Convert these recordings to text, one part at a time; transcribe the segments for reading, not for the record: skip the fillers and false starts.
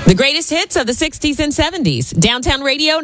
The greatest hits of the 60s and 70s. Downtown Radio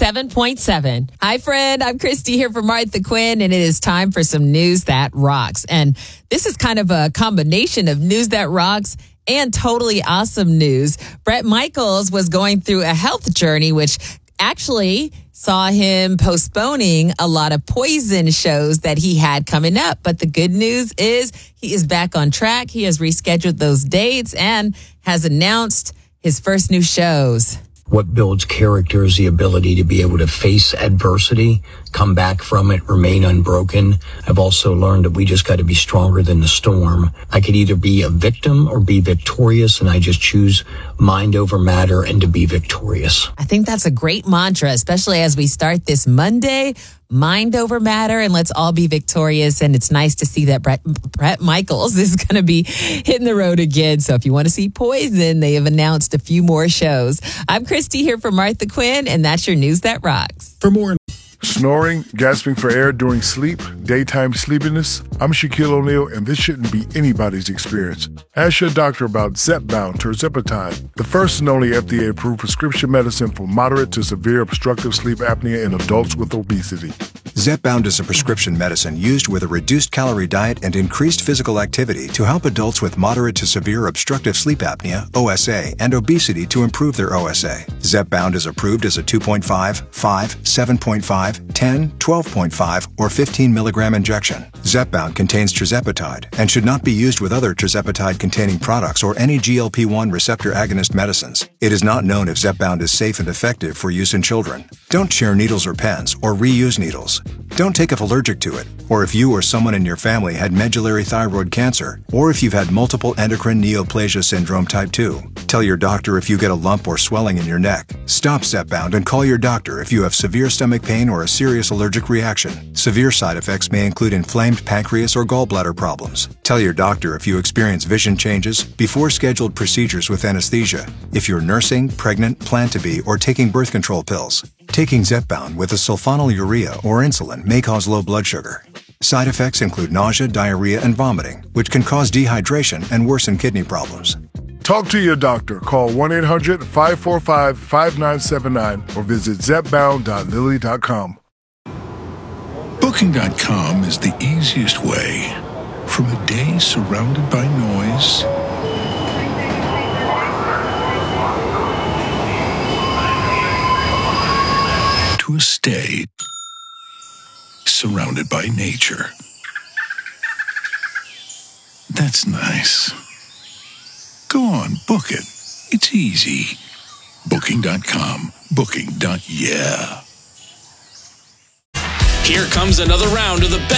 97.7. Hi, friend. I'm Christy here for Martha Quinn, and it is time for some news that rocks. And this is kind of a combination of news that rocks and totally awesome news. Bret Michaels was going through a health journey, which actually saw him postponing a lot of Poison shows that he had coming up. But the good news is he is back on track. He has rescheduled those dates and has announced his first new shows. What builds character is the ability to be able to face adversity, come back from it, remain unbroken. I've also learned that we just got to be stronger than the storm. I could either be a victim or be victorious, and I just choose mind over matter and to be victorious. I think that's a great mantra, especially as we start this Monday. Mind over matter, and let's all be victorious. And it's nice to see that Bret Michaels is going to be hitting the road again. So if you want to see Poison, they have announced a few more shows. I'm Christy here for Martha Quinn, and that's your News That Rocks. For more snoring, gasping for air during sleep, daytime sleepiness, I'm Shaquille O'Neal, and this shouldn't be anybody's experience. Ask your doctor about Zepbound tirzepatide, the first and only FDA-approved prescription medicine for moderate to severe obstructive sleep apnea in adults with obesity. Zepbound is a prescription medicine used with a reduced calorie diet and increased physical activity to help adults with moderate to severe obstructive sleep apnea, OSA, and obesity to improve their OSA. Zepbound is approved as a 2.5, 5, 7.5, 10, 12.5, or 15 milligram injection. Zepbound contains tirzepatide and should not be used with other tirzepatide-containing products or any GLP-1 receptor agonist medicines. It is not known if Zepbound is safe and effective for use in children. Don't share needles or pens or reuse needles. Don't take if allergic to it, or if you or someone in your family had medullary thyroid cancer, or if you've had multiple endocrine neoplasia syndrome type 2. Tell your doctor if you get a lump or swelling in your neck. Stop Zepbound and call your doctor if you have severe stomach pain or a serious allergic reaction. Severe side effects may include inflamed pancreas or gallbladder problems. Tell your doctor if you experience vision changes before scheduled procedures with anesthesia, if you're nursing, pregnant, plan to be, or taking birth control pills. Taking Zepbound with a sulfonylurea or insulin may cause low blood sugar. Side effects include nausea, diarrhea, and vomiting, which can cause dehydration and worsen kidney problems. Talk to your doctor. Call 1-800-545-5979 or visit zepbound.lilly.com. Booking.com is the easiest way from a day surrounded by noise to a stay surrounded by nature. That's nice. Go on, book it. It's easy. Booking.com. Booking.yeah. Here comes another round of the best